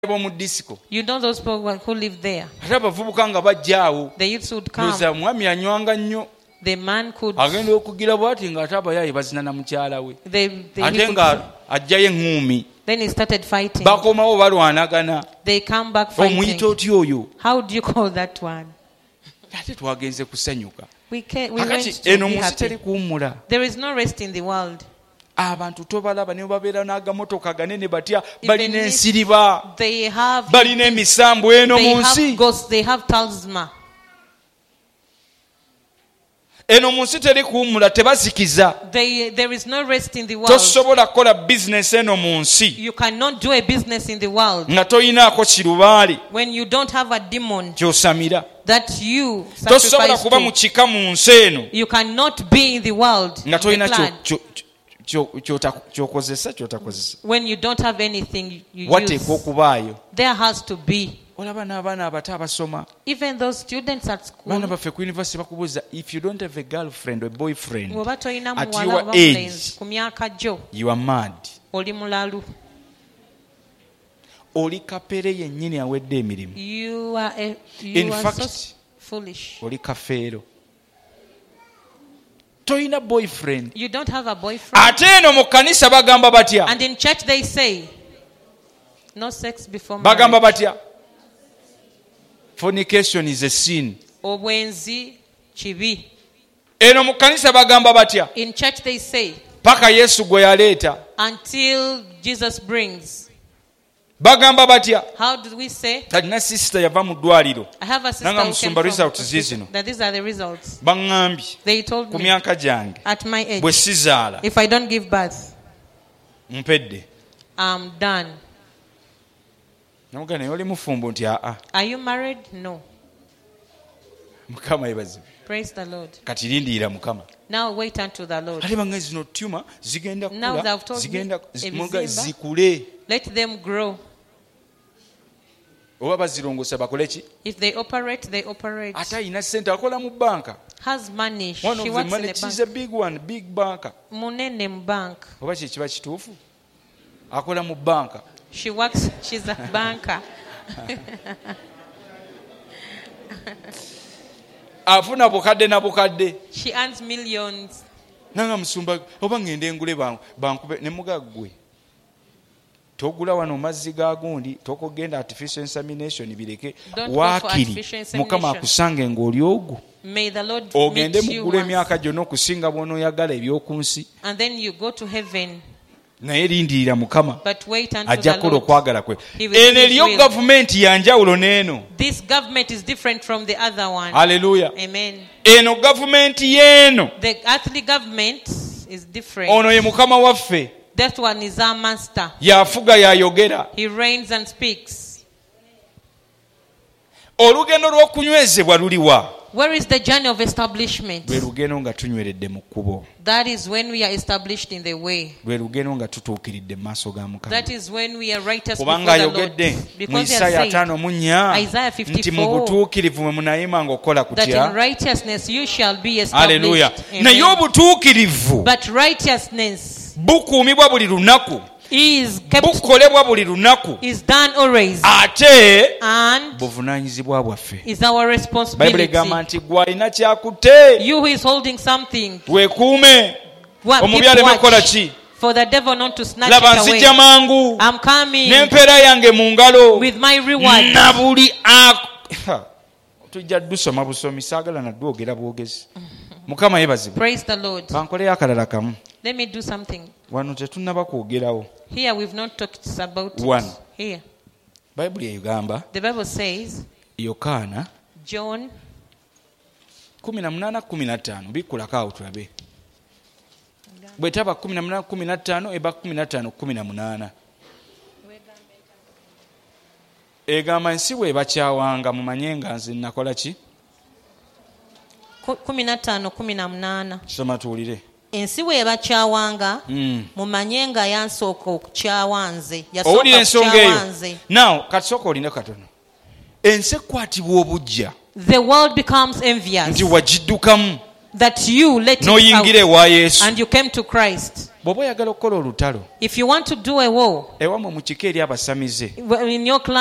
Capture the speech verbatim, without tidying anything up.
mu disco. You know those people who live there. Ate abavubuka nga bajjaawo. The youths would come. Loza mwami anywanga nnyo. The man could. Agenda okugira bw'ati ng'ate abayaayi bazina na mukyala we. They, they, ate nga ajjayo eŋŋuumi. Then he started fighting. Bakomawo balwanagana. They come back fighting. Omuyita otya oyo? How do you call that one? Ate twagenze kusanyuka. We, can, we went to eno be munsi happy. teri kuwummula. There is no rest in the world. Abantu tobalaba ne babeera n'agamotoka ganene batya Even balina if ensiriba They have. balina emisambu eno They mu nsi. have ghosts. They have talisman. Eno mu nsi teri kuwummula tebazikiza. They, there is no rest in the world. Tosobola kukola bizinesi eno mu nsi You cannot do a business in the world nga toyinaako kirubaali when you don't have a demon ky'osamira. that you Tosobola sacrifice kuba mu to. kika mu nsi eno You cannot be in the world nga in the toyina clan ky'okozesa ky'otakozesa. when you don't have anything you Wateekwa use. okubaayo. There has to be. Olaba n'abaana abato abasoma. Even those students at school. Baana baffe ku university bakubuuza if you don't have a girlfriend or boyfriend Bw'oba toyina at muwala your oba age, mulenzi ku myaka gyo you are mad. oli mulalu. Oli kapere yennyini awedde emirimu. You are, a, In you are fact, so foolish. Oli kafeero. Toyina boyfriend. You don't have a boyfriend. Ate eno mu kkanisa bagamba batya? And in church they say no sex before Bagamba marriage. batya? Fornication is a sin. Obwenzi kibi. Eno mu kkanisa bagamba batya? In church they say Paka Yesu gwe yaleeta. until Jesus brings. Bagamba batya? How do we say? Kati na sister yava mu ddwaliro. I have a sister Nanga who came musumba from results zizino. that these are the results. Baŋŋambye They told ku me myaka gyange at my age, bwe sizaala if I don't give birth, mpedde. I'm done. Namugamba naye oli mufumbo nti aa. Are you married? No. Mukama yebazibu. Praise the Lord. Kati lindiira Mukama. Now wait unto the Lord. Ate bange zino tuma zigenda Now kula they've told me, zigenda ebizimba. zikule. Let them grow. Oba bazirongosa bakole ki? If they operate, they operate. Ate ayina ssente akola mu banka. Has money. One She of the works in money, a she's bank. a big one, big banker. Munene mu bank. Oba kye kiba kituufu? Akola mu banka. She works, she's a banker. Afuna bukadde na bukadde. She earns millions. Nanga musumba oba ngende ngule banku bankube ne mugaggwe. Togula wano mazzi ga gundi tokogenda artificial insemination bireke Don't go for waakiri artificial insemination. Mukama akusange ng'oli ogwo. May the Lord Ogende meet you mugula once. emyaka gyonna okusinga bw'onooyagala eby'okunsi. And then you go to heaven. Naye lindirira Mukama But wait until ajja the kukola Lord. okwagala kwe. He will Eno do his eriyo will. gavumenti ya njawulo n'eno. This government is different from the other one. Haleluya. Amen. Eno gavumenti y'eno. The earthly government is different. Ono ye Mukama waffe. That one is our master. Yafuga yayogera. He reigns and speaks. Olugendo lw'okunywezebwa luliwa? Where is the journey of establishment? Lwe lugendo nga tunyweredde mu kkubo. That is when we are established in the way. Lwe lugendo nga tutuukiridde mu maaso ga Mukama. That is when we are righteous before Kubanga the Lord. ayogedde mu Because he Isaaya has said ataano mu nnya Isaiah nti mu fifty-four butuukirivu mwe munayima ng'okola that in kutya. righteousness you shall be Haleluya. established. Amen. Naye obutuukirivu But righteousness bukuumibwa buli lunaku. is kept, Bukolebwa buli lunaku. is done always, Ate and buvunaanyizibwa bwaffe. is our Bayibuli responsibility. egamba nti gwe alina kyakutte. You who is holding something, Weekuume. what Omubi keep aleme kukola watch ki? for the devil not to snatch Laba it away. nzijja mangu. I'm coming N'empeera yange mu ngalo. with my reward. Na buli ak- tujja dusoma busomi saagala naddu ogera bwogezi. Mukama yeebazibwe. Praise the Lord. Bankoleyo akalala kamu. Let me do something. Wano tetunnaba kwogerawo. Here we've not talked about it. One. Here. Bayibuli egamba The Bible says, Yokaana John kumi na munaana kumi na ttaano bikkulako awo tulabe. Bwe taba kumi na munaana kumi na ttaano eba kumi na ttaano kumi na munaana. Egamba ensi bwe bakyawanga mumanye nga nze nakola ki? kumi na ttaano kumi na munaana. Soma tuwulire. Ensi bwe bakyawanga Mm. mumanye nga yansooka okukyawa nze. Owulira Yasooka ensonga kukyawa eyo. nze. Now katisooka oline katono. Ensi ekwatibwa obujja The world becomes envious nti wagiddukamu. that you let it n'oyingira out ewa Yesu. and you came to Christ. Bw'oba oyagala okukola olutalo If you want to do a war ewamwe mu kika eri abasamize in your